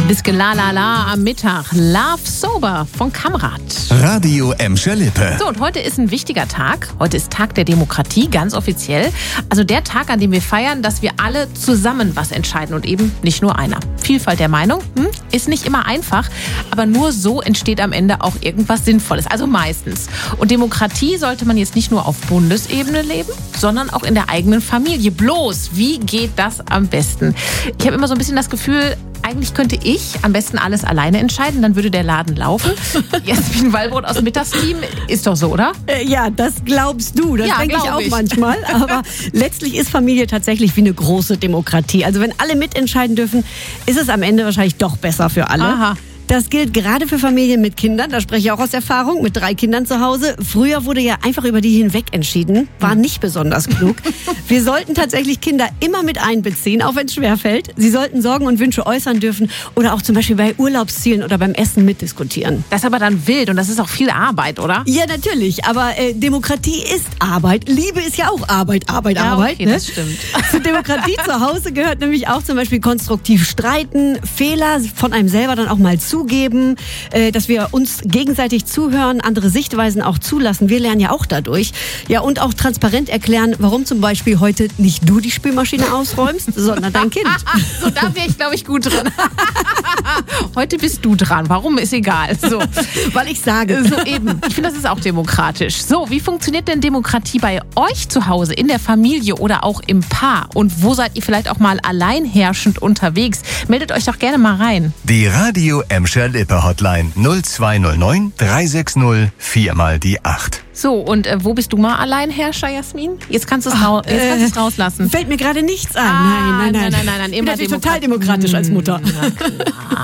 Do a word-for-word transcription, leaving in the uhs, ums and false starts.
Bis Gelalala am Mittag. Love Sober von Kamrat. Radio Emscher-Lippe. So, und heute ist ein wichtiger Tag. Heute ist Tag der Demokratie, ganz offiziell. Also der Tag, an dem wir feiern, dass wir alle zusammen was entscheiden und eben nicht nur einer. Vielfalt der Meinung hm, ist nicht immer einfach, aber nur so entsteht am Ende auch irgendwas Sinnvolles. Also meistens. Und Demokratie sollte man jetzt nicht nur auf Bundesebene leben, sondern auch in der eigenen Familie. Bloß, wie geht das am besten? Ich habe immer so ein bisschen das Gefühl, eigentlich könnte ich am besten alles alleine entscheiden, dann würde der Laden laufen. Jasmin Wallbrot aus dem Mittagsteam, ist doch so, oder? Äh, ja, das glaubst du, das Ja, denke ich glaub auch ich. manchmal. Aber letztlich ist Familie tatsächlich wie eine große Demokratie. Also wenn alle mitentscheiden dürfen, ist es am Ende wahrscheinlich doch besser für alle. Aha. Das gilt gerade für Familien mit Kindern, da spreche ich auch aus Erfahrung, mit drei Kindern zu Hause. Früher wurde ja einfach über die hinweg entschieden, war nicht besonders klug. Wir sollten tatsächlich Kinder immer mit einbeziehen, auch wenn es schwerfällt. Sie sollten Sorgen und Wünsche äußern dürfen oder auch zum Beispiel bei Urlaubszielen oder beim Essen mitdiskutieren. Das ist aber dann wild und das ist auch viel Arbeit, oder? Ja, natürlich, aber äh, Demokratie ist Arbeit. Liebe ist ja auch Arbeit, Arbeit, Ja, Arbeit. okay, ne? das stimmt. Zur Demokratie zu Hause gehört nämlich auch zum Beispiel konstruktiv streiten, Fehler von einem selber dann auch mal zugeben, äh, dass wir uns gegenseitig zuhören, andere Sichtweisen auch zulassen. Wir lernen ja auch dadurch. Ja, und auch transparent erklären, warum zum Beispiel heute nicht du die Spülmaschine ausräumst, sondern dein Kind. So, da wäre ich, glaube ich, gut drin. Heute bist du dran. Warum, ist egal. So, Weil ich sage. so eben. Ich finde, das ist auch demokratisch. So, wie funktioniert denn Demokratie bei euch zu Hause, in der Familie oder auch im Paar? Und wo seid ihr vielleicht auch mal alleinherrschend unterwegs? Meldet euch doch gerne mal rein. Die Radio Emscher-Lippe Hotline null zwei null neun drei sechs null vier mal die acht. So, und äh, wo bist du mal Alleinherrscher, Jasmin? Jetzt kannst du es rau- jetzt kannst du es rauslassen. Fällt mir gerade nichts ein. Ah, nein, nein, nein. nein, nein, nein, Ich bin immer natürlich total Demokratie. demokratisch als Mutter. Na klar.